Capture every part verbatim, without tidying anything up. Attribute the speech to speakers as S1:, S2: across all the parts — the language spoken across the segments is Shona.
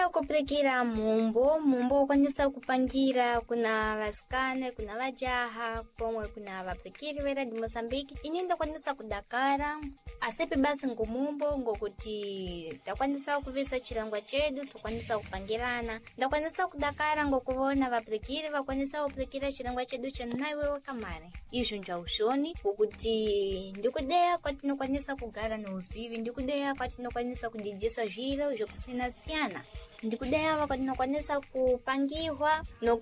S1: Nokudea kuprekira mumbo, mumbo kwanisa kupangira kuna vasikane, kuna vajaha, pomwe kuna vaprekiri vera di Mozambique. Ininda kwanisa kudakara, asepe basi ngumumbo, ngokuti takwanisa kuvisa chilangwa chedu, tukwanisa kupangirana. Ndakwanisa kudakara ngokuvona vaprekiri, vakwanisa kuprekira chilangwa chedu chanaiwe wakamare. Isho nja ushoni, ngokuti ndikudea kwa tinokwanisa kugara na uzivi, ndikudea kwa tinokwanisa kujijiswa jira, ujokusina siana. Ndikudea kwa tinokwanisa kupangihwa no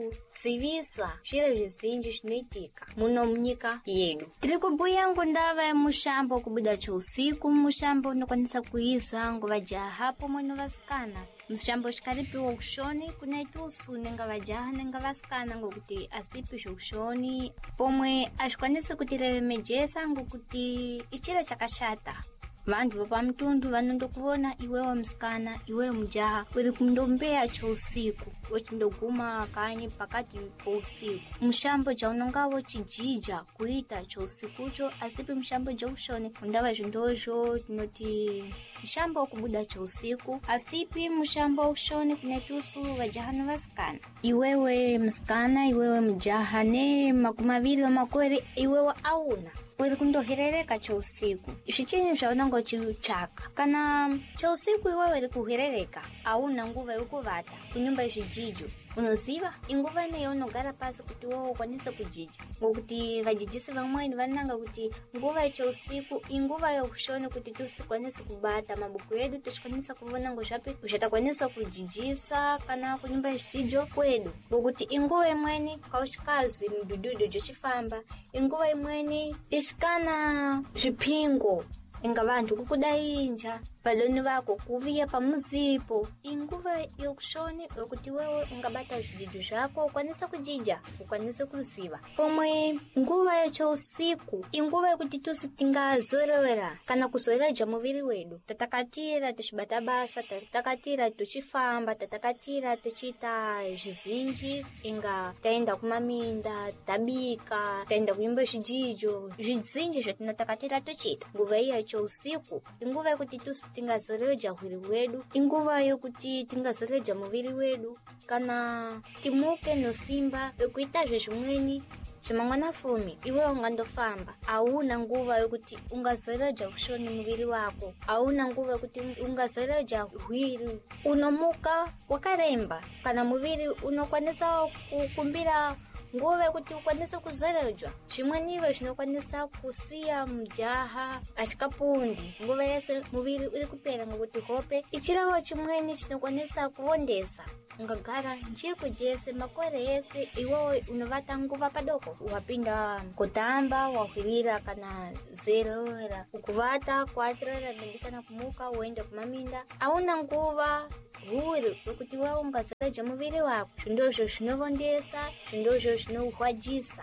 S1: kusiviswa jira vizinji shinitika. Muno mnyika yedu. Tilikubuya ngundava ya mushambo kubuda cho usiku, mushambo nokwanisa kuiswa nguvaja hapo mweno vasikana. Mushambo shikaripi wa ushoni, kuna itusu nenga vajaha nenga vasikana ngokuti asipi ushoni. Pomwe ashikwanisa kutirele mejesa ngokuti ichira chakashata. Vandu vapa mtundu vanondo kuvona iwewa msikana, iwewa mjaha, wezi kumdombea cho usiku, wachindoguma kanyi pakati po usiku. Mshambo ja unongawo chijija kuita cho usiku cho, asipi mshambo ja ushoni, undava jundojo, tinoti mshambo kubuda cho usiku, asipi mshambo ushoni kunetusu wajahana vasikana. Iwewe msikana, iwewe mjaha, ne makumavili wa makweri, iwewa auna. Wezi kundoherereka cho usiku. Shichini mshaonango chiuchaka. Kana cho usiku iwewe wezi kuherereka. Auna nguva yukuvata. Kunyumba yushijijo. Unoziva? Inguva ine yono gara pasi kuti wawo kwanisa kujija. Ngokuti vajijisi vamweni vananga kuti nguva cho usiku, inguva yokushone kuti tusi kwanisa kubata mabuku yedu, tushikwanisa kuvona ngoshapi, ushata kwanisa kujijisa, kana kunyumba yushijijo kwedu. Ngokuti inguva imweni kaushikazi mdududu jochifamba. Inguva imweni ishikana jipingo. Inga vantu kukudainja, padoni vako kuvia pamuzipo. Inguva yokushoni, yokuti wewe ungabata jujidu zako, ukwanisa kujija, ukwanisa kuziva. Pomwe, nguva yacho usiku, inguva yokuti tusi tinga zorewera, kana kuzoera jamuviri wedu. Tatakatira tushibata basa, tatakatira tushifamba, tatakatira tushita jizinji, inga taenda kumaminda, tabika, taenda kunyumba shijijo, jizinji jotunatakatira tushita. Nguva yacho cho usiku, inguva yokuti tusi tingazoreja hwiri wedu, inguva yokuti tingazoreja muviri wedu, kana timuke no simba, yokuita jeshumweni, chimangwana fumi, iwe ungandofamba. Auna nguva yokuti ungazoreja ushoni muviri wako, auna nguva yokuti ungazoreja hwiri. Unomuka wakaremba, kana muviri unokwanisa kukumbira nguva yokuti ukwanisa kuzerejwa. Shimweniwe shinokwanisa kusia mjaha ashikapundi. Nguva yese muviri uli kupera ngokuti hope. Ichirawa chimweni shinokwanisa kuondesa. Ngagara nchiko jese makwere yese iwewe unovata nguva padoko. Wapinda kutamba, wahirira kana zerera. Ukuvata, kuatirera, nendikana kumuka, uende kumaminda. Auna nguva huri yokuti wewe ungazoreja muviri wako. Shindosho shinovondesa, shindosho shinohwajisa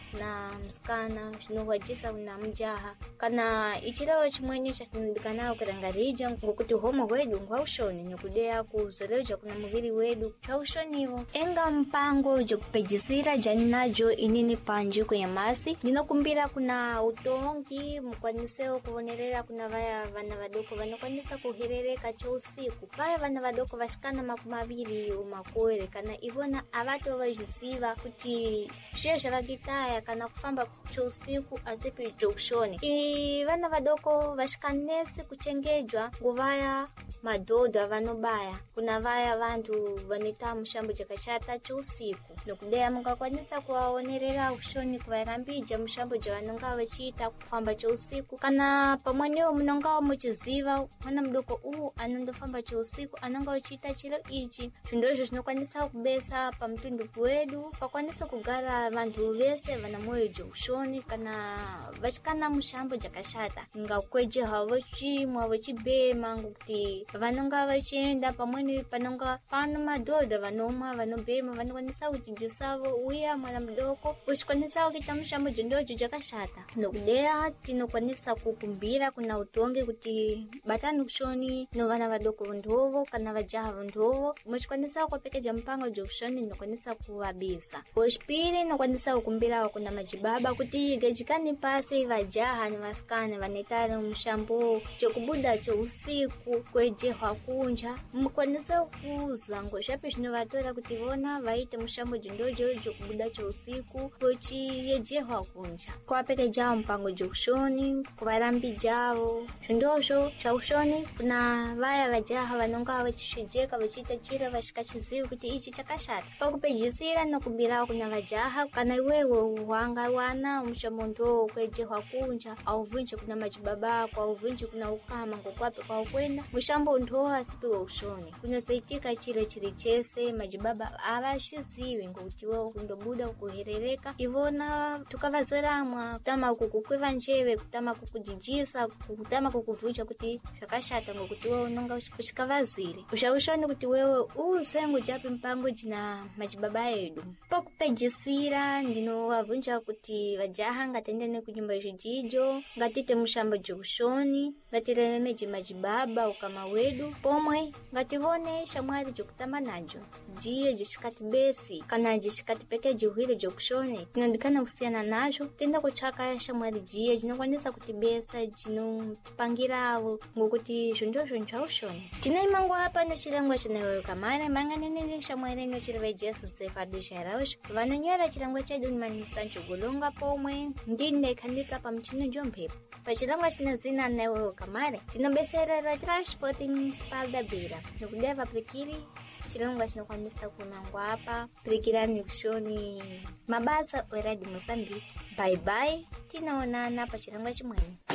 S1: na msikana, shinohwajisa na mjaha. Kana ichirawa chimwenye chatindikanao kirangarija, ngokuti homo wedu ngwa ushoni, nukudea kuzoreja kuna muviri wedu, cha ushonivo. Enga mpango jokupejisira janinajo inini panji kwenye masi. Ninokumbira kuna utongi, mkwaniseo kuvonerera kuna vaya vana vadoko, vanokwanisa kuherereka cho usiku. Vaya vana vadoko vashikana makumaviri umakwere, kana ivona avato vajisiva kuti shesha vagitaya kana kufamba cho usiku azipi jokshoni. I vana vadoko vashikanesi kuchengejwa nguvaya madodo vanobaya. Kuna vaya vantu vanita mushambo jakashata cho usiku. Nokudea munga kwanisa kuwaonerera ushoni kuvairambija mushambo javanonga wachita kufamba cho usiku. Kana pamwaneo mnonga muchiziva mwana mdoko uu anondofamba cho usiku anonga wachita chilo ichi. Chundojo shinokwanisa kubesa pa mtundu kwedu. Pakwanisa kugara vantu vese vana moyo jokushoni kana vachikana mushambo jakashata. Nga kweje hawachi mwawachi bema ngukuti vanonga vachienda pamweni panonga pano madoda vanoma vanobema vanokwanisa uchijisavo uya mwana mdoko uchikwanisa ukita mushambo jondojo jakashata. Nokudea tinokwanisa kukumbira kuna utonge kuti batani kushoni no vana vadoko ndovo kana vajaha ndovo mwchikwanisa kupekeja mpango jokushoni nokwanisa kuwabisa. Koshpiri nokwanisa kukumbira kuna majibaba kuti gajikani pasi vajaha ni vasikane vanetana mshambo chokubuda cho usiku kwejehwa kunja mkwanisa kuzwa ngoshapi zvinovatora kuti vona vaite mshambo jindojo chokubuda cho usiku kochi yejehwa kunja kwapete jao mpango jokushoni kuvarambi jao zvindozvo chaushoni kuna vaya vajaha vanonga vachishijeka vachita chira vashika chizivi kuti ichi chakashata pakupejisira nokubirawo kuna vajaha kana iwewe wanga wana mshambo ndo kwejehwa kunja auvunje kuna majibaba kwa uvunje kuna ukama ngokwape kwa ukwenda mshambo ndo asipiwe ushoni kunosaitika chile chili chese majibaba avashizivi ngokuti wewe kundobuda kuherereka ivona tukavazoramwa kutama kukukweva njeve kutama kukujijisa kutama kukuvunja kuti zvakashata ngokuti wewe unonga ushikavazwire ushaushoni kuti wewe uzwengu japi mpango jina majibaba edu pakupejisira ndinovavunja kuti vajaha ngatendene kunyumba zvijijo ngatite mushamba jokushoni ngatiremeje majibaba ukama wedu pomwe ngativone shamwari jokutamba najo jiye jishikati besi kana jishikati peke juhile jokushoni tinondikana kusiyana najo tenda kuchaka shamwari jiye jinokwanisa kutibesa jinotipangirawo ngokuti zvondozvo nchaushoni tinaimango hapa nechirangwa chinawewe kamara manganenene shamwari nochireve jesu sefa dushairaush vanonyora chirangwa chedu nimanisancho golonga pomwe ndine khandika pamuchino jompepo pachirangwa china zina nawewe kamare tinobeserera transporting spalda bira nokudeva plikiri chirangwa chinokwanisa kumangwa apa plikirani kushoni mabasa weradi Mozambique. Bye bye, tinaonana pachirangwa chimweni.